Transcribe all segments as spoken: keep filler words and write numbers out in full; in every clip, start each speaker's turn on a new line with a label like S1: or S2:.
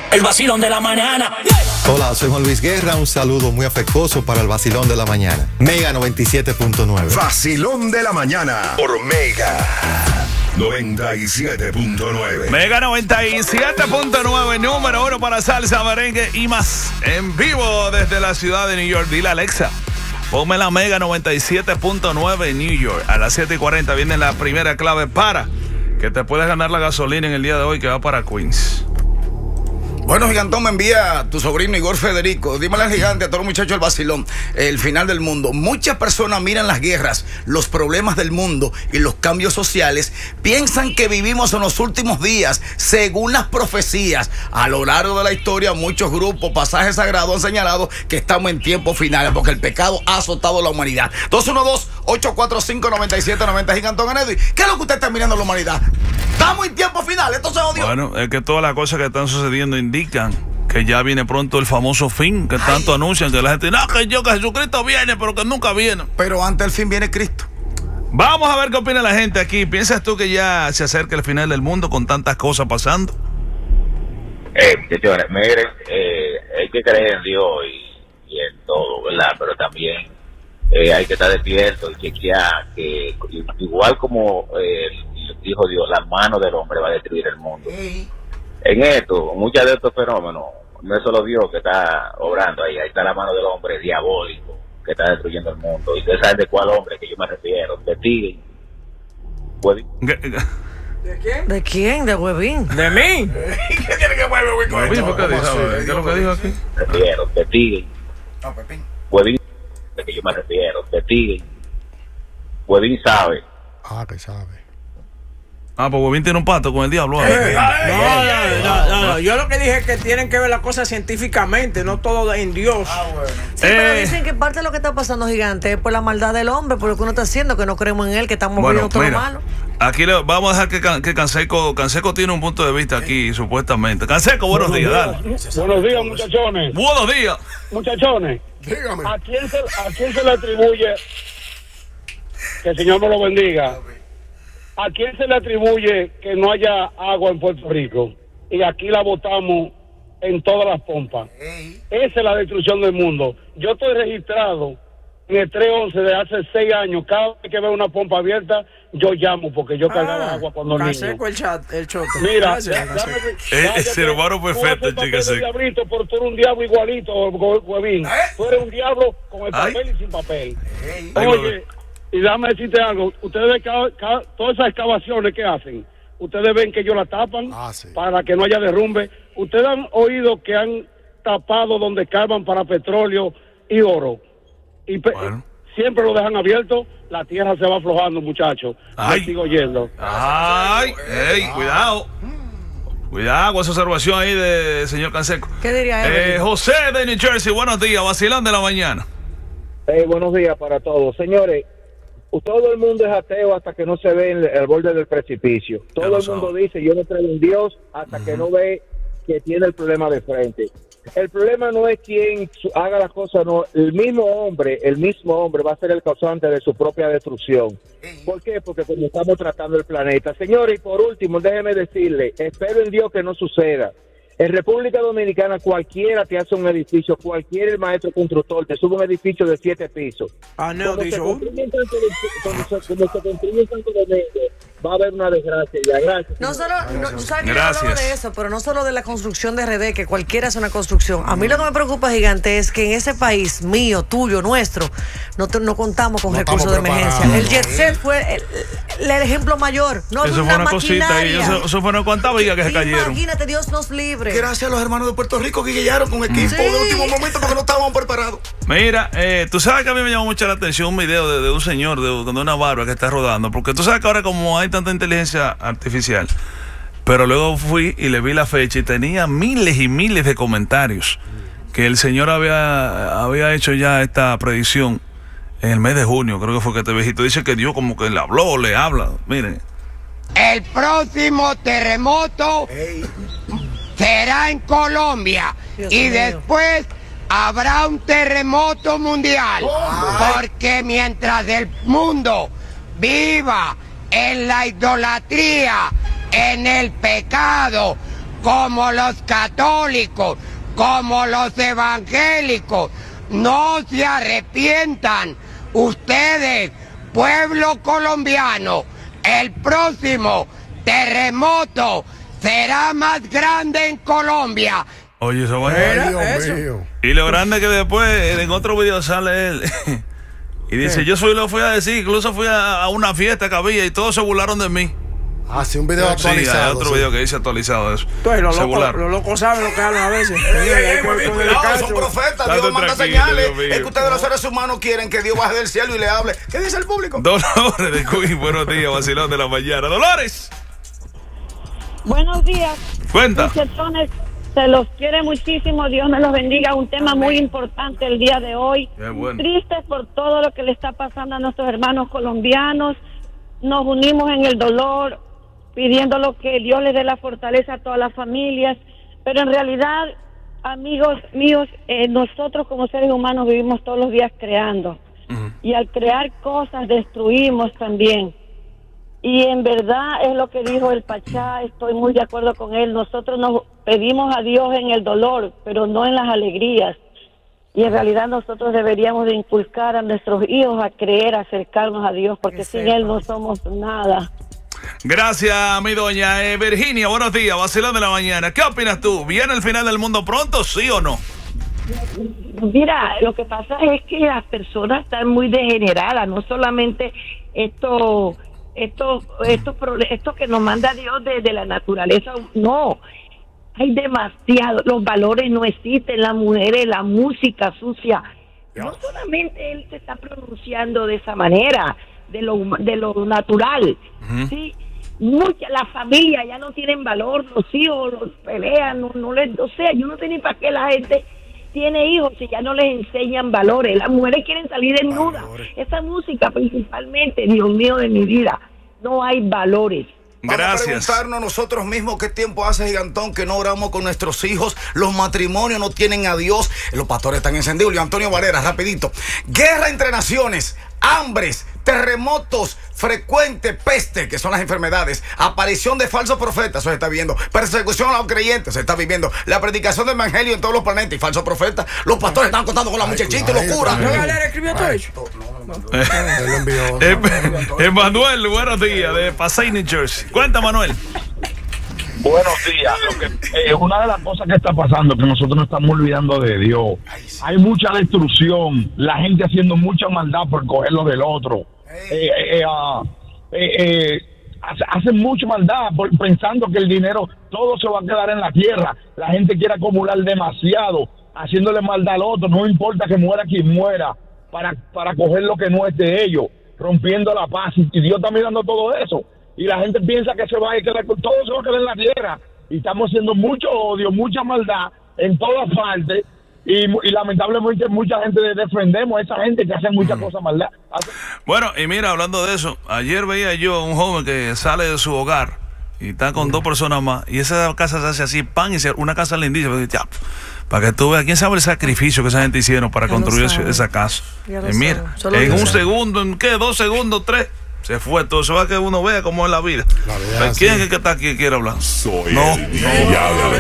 S1: El vacilón de la mañana.
S2: Hola, soy Juan Luis Guerra. Un saludo muy afectuoso para el vacilón de la mañana. Mega noventa y siete punto nueve.
S3: Vacilón de la mañana por Mega noventa y siete punto nueve.
S4: Mega noventa y siete punto nueve, número uno para salsa, merengue y más. En vivo desde la ciudad de New York. Dile a Alexa, ponme la Mega noventa y siete punto nueve en New York. A las siete y cuarenta viene la primera clave para que te puedas ganar la gasolina en el día de hoy que va para Queens.
S5: Bueno, Gigantón, me envía a tu sobrino Igor Federico. Dímele al gigante, a todos los muchachos del vacilón, el final del mundo. Muchas personas miran las guerras, los problemas del mundo y los cambios sociales. Piensan que vivimos en los últimos días, según las profecías. A lo largo de la historia, muchos grupos, pasajes sagrados han señalado que estamos en tiempos finales, porque el pecado ha azotado a la humanidad. dos uno dos, ocho cuatro cinco, nueve siete nueve cero, Gigantón Anedi. ¿Qué es lo que usted está mirando a la humanidad? Estamos en tiempos finales, esto se odió.
S4: Bueno, es que todas las cosas que están sucediendo indican que ya viene pronto el famoso fin, que tanto Ay. anuncian, que la gente, no, que yo, que Jesucristo viene, pero que nunca viene.
S5: Pero antes del fin viene Cristo.
S4: Vamos a ver qué opina la gente aquí. ¿Piensas tú que ya se acerca el final del mundo con tantas cosas pasando?
S6: Eh, muchachos, miren, eh, hay que creer en Dios y, y en todo, ¿verdad? Pero también eh, hay que estar despierto y chequear que igual como eh, dijo Dios, la mano del hombre va a destruir el mundo. Sí. En esto, muchos de estos fenómenos, no es solo Dios que está obrando ahí, ahí está la mano del hombre diabólico que está destruyendo el mundo. Y ustedes saben de cuál hombre que yo me refiero, de ti.
S7: ¿De quién?
S8: ¿De quién? ¿De Huevín?
S7: ¿De mí?
S5: ¿Qué tiene que ver Huevín con esto?
S4: ¿Qué dijo? ¿Qué es lo que dijo aquí?
S6: Me refiero, de ti.
S5: No, Pepín.
S6: Huevín, de que yo me refiero, de ti. Huevín sabe.
S9: Ah, que sabe.
S4: Ah, pues Huevín tiene un pato con el diablo.
S7: Eh, eh, no, no, no, no, no. Yo lo que dije es que tienen que ver las cosas científicamente, no todo en Dios. Ah, bueno.
S8: Sí, eh. pero dicen que parte de lo que está pasando, gigante, es por la maldad del hombre, por lo que uno está haciendo, que no creemos en él, que estamos
S4: bueno,
S8: viendo todo
S4: mira,
S8: lo malo.
S4: Aquí le, vamos a dejar que, que Canseco, Canseco tiene un punto de vista aquí, supuestamente. Canseco, buenos, buenos días, días,
S10: dale. Buenos días, muchachones.
S4: Buenos días.
S10: Muchachones,
S9: dígame.
S10: ¿A quién se, a quién se le atribuye que el Señor me lo bendiga? ¿A quién se le atribuye que no haya agua en Puerto Rico? Y aquí la botamos en todas las pompas. Hey. Esa es la destrucción del mundo. Yo estoy registrado en el tres once de hace seis años. Cada vez que veo una pompa abierta, yo llamo porque yo cargaba ah, agua cuando niño.
S7: el chat, el choto.
S10: Mira,
S4: es ser humano perfecto, chicas.
S10: Tú eres un diablo igualito, Huevín. ¿Eh? Tú eres un diablo con el papel Ay. y sin papel. Hey. Oye... Y déjame decirte algo, ustedes ven cada, cada, todas esas excavaciones que hacen, ustedes ven que ellos la tapan ah, sí. para que no haya derrumbe. Ustedes han oído que han tapado donde cavan para petróleo y oro. Y bueno. siempre lo dejan abierto, la tierra se va aflojando, muchachos. Yo sigo yendo.
S4: Ay, ey, cuidado. Cuidado con esa observación ahí de señor Canseco.
S8: ¿Qué diría él?
S4: Eh, José de New Jersey, buenos días, vacilón de la mañana.
S11: Eh, buenos días para todos. Señores, todo el mundo es ateo hasta que no se ve en el borde del precipicio. Todo el mundo dice, yo no creo en Dios hasta uh-huh. que no ve que tiene el problema de frente. El problema no es quien haga las cosas, no. El mismo hombre, el mismo hombre va a ser el causante de su propia destrucción. ¿Por qué? Porque como estamos tratando el planeta. Señores, y por último, déjeme decirle, espero en Dios que no suceda. En República Dominicana cualquiera te hace un edificio, cualquier maestro constructor te sube un edificio de siete pisos.
S7: Ah, no,
S11: cuando se construye Santo Domingo, va a haber una desgracia ya. Gracias.
S8: No solo, no, tú sabes que yo hablo de eso, pero no solo de la construcción de R D, que cualquiera hace una construcción. A mí lo que me preocupa, gigante, es que en ese país mío, tuyo, nuestro, no, te, no contamos con no recursos de emergencia. No, el jet set no. fue el, el, el ejemplo mayor. No
S4: eso fue una cosita ahí, eso, eso fue una cuanta viga que se cayeron.
S8: Imagínate, Dios nos libre.
S5: Gracias a los hermanos de Puerto Rico que llegaron con equipo sí. de último momento porque no estábamos preparados.
S4: Mira, eh, tú sabes que a mí me llamó mucho la atención un video de, de un señor, de, de una barba que está rodando, porque tú sabes que ahora como hay tanta inteligencia artificial, pero luego fui y le vi la fecha y tenía miles y miles de comentarios que el señor había, había hecho ya esta predicción en el mes de junio, creo que fue que este viejito dice que Dios como que le habló, le habla, miren.
S12: El próximo terremoto hey. será en Colombia Dios y mío. Después habrá un terremoto mundial, oh, porque mientras el mundo viva en la idolatría, en el pecado, como los católicos, como los evangélicos, no se arrepientan. Ustedes, pueblo colombiano, el próximo terremoto será más grande en Colombia.
S4: Oye, eso va a
S12: eso.
S4: Y lo grande que después en otro video sale él y dice, yo soy lo fui a decir, incluso fui a, a una fiesta que había y todos se burlaron de mí.
S1: Ah, sí, un video
S4: sí,
S1: actualizado.
S4: Hay otro
S1: sí.
S4: video que dice actualizado de eso.
S7: Entonces, los
S4: se
S7: locos
S4: burlaron.
S7: lo loco saben lo que hablan a veces.
S5: Cuidado, son profetas, Dios
S4: Tanto
S5: manda
S4: tranquilo,
S5: señales.
S4: Dios mío.
S5: Es que ustedes los seres humanos quieren que Dios baje del cielo y le hable. ¿Qué dice el público?
S4: Dolores de Queen, buenos días, vacilón de la mañana. Dolores.
S9: Buenos días.
S4: Cuenta.
S9: Muchachones, se los quiere muchísimo. Dios me los bendiga. Un tema muy importante el día de hoy.
S4: Qué bueno.
S9: Tristes por todo lo que le está pasando a nuestros hermanos colombianos. Nos unimos en el dolor, pidiendo lo que Dios les dé la fortaleza a todas las familias. Pero en realidad, amigos míos, eh, nosotros como seres humanos vivimos todos los días creando. Uh-huh. Y al crear cosas destruimos también. Y en verdad es lo que dijo el Pachá, estoy muy de acuerdo con él. Nosotros nos pedimos a Dios en el dolor, pero no en las alegrías. Y en realidad nosotros deberíamos de inculcar a nuestros hijos a creer, a acercarnos a Dios, porque sin Él no somos nada.
S4: Gracias, mi doña eh, Virginia. Buenos días, vacilón de la mañana. ¿Qué opinas tú? ¿Viene el final del mundo pronto, sí o no?
S9: Mira, lo que pasa es que las personas están muy degeneradas, no solamente esto... Esto, esto, esto que nos manda Dios de, de la naturaleza, no, hay demasiado, los valores no existen, las mujeres, la música sucia, no solamente él se está pronunciando de esa manera, de lo, de lo natural, uh-huh. ¿sí? Mucha, la familia ya no tienen valor, los hijos los pelean, no, no les, o sea, yo no sé ni para qué la gente tiene hijos si ya no les enseñan valores. Las mujeres quieren salir desnudas. Esa música principalmente, Dios mío de mi vida, no hay valores.
S5: Vamos Gracias. a preguntarnos nosotros mismos qué tiempo hace, Gigantón, que no oramos con nuestros hijos. Los matrimonios no tienen a Dios. Los pastores están encendidos. Leo Antonio Valera, rapidito. Guerra entre naciones, hambres, terremotos frecuentes, peste, que son las enfermedades, aparición de falsos profetas, eso se está viendo, persecución a los creyentes, se está viviendo, la predicación del evangelio en todos los planetas y falsos profetas. Los pastores están contando con la muchachita y locura.
S7: escribió todo eso.
S4: Emanuel, buenos días, de Passaic, New Jersey. Cuenta, Manuel.
S13: Buenos días. Lo que, eh, una de las cosas que está pasando es que nosotros nos estamos olvidando de Dios. Hay mucha destrucción, la gente haciendo mucha maldad por coger lo del otro. Eh, eh, uh, eh, eh, hace, hacen mucha maldad por, pensando que el dinero todo se va a quedar en la tierra. La gente quiere acumular demasiado, haciéndole maldad al otro. No importa que muera quien muera, para, para coger lo que no es de ellos, rompiendo la paz. Y Dios está mirando todo eso. Y la gente piensa que se va a quedar, todo se va a quedar en la tierra. Y estamos haciendo mucho odio, mucha maldad en todas partes. Y, y lamentablemente mucha gente defendemos a esa gente que hace muchas cosas maldad.
S4: Bueno, y mira, hablando de eso, ayer veía yo a un joven que sale de su hogar y está con dos personas más. Y esa casa se hace así, pan, y se, una casa lindísima. Ya, para que tú veas, ¿quién sabe el sacrificio que esa gente hicieron para ya construir esa casa? Y mira, en un segundo, ¿en qué? Dos segundos, tres. Se fue todo, eso va que uno vea cómo es la vida. La vida ¿quién sí. es el que está aquí quiere hablar?
S3: Soy
S4: no.
S3: el diablo.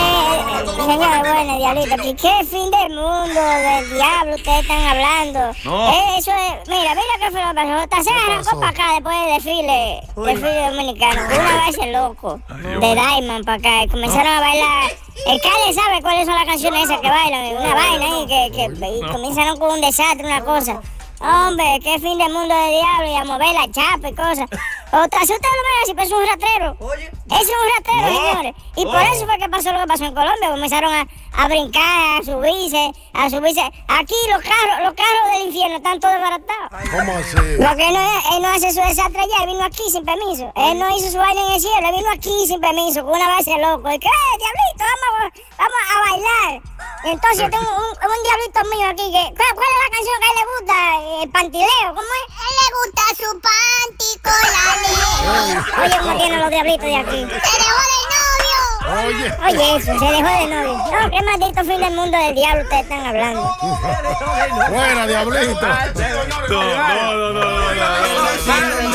S14: Eh, señores, bueno, diablito, ¿qué fin del mundo del diablo ustedes están hablando? No. Eh, eso es, mira, mira qué fue lo que pasó. Esta se arrancó para acá después del desfile, desfile dominicano. Una vez loco, Ay, de Diamond para acá. Y comenzaron a bailar. El Cali sabe cuáles son las canciones esas que bailan. Una vaina ahí que, que y comenzaron con un desastre, una cosa. Hombre, qué fin del mundo de diablo y a mover la chapa y cosas. Otra, si usted lo ve así, pues es un rastrero. Oye. Es un rastrero, no. señores. Y oh. por eso fue que pasó lo que pasó en Colombia. Comenzaron a, a brincar, a subirse, a subirse. Aquí los carros, los carros del infierno están todos desbaratados.
S1: ¿Cómo así?
S14: Lo que él no, él no hace su desastre allá, él vino aquí sin permiso. Él no hizo su vaina en el cielo, él vino aquí sin permiso, con una base loco. Y que, eh, diablito, vamos, vamos a bailar. Y entonces tengo un, un diablito mío aquí que, ¿cuál, ¿cuál es la canción que a él le gusta? El pantileo, ¿cómo es?
S15: A él le gusta su panty con la nieve.
S14: Oye, ¿cómo tienen los diablitos de aquí?
S15: Se dejó de novio.
S14: Oye. Oye, eso, se dejó de novio. No, qué maldito fin del mundo del diablo ustedes están hablando.
S1: Buena, diablito.
S4: No, no, no, no, no, no, no.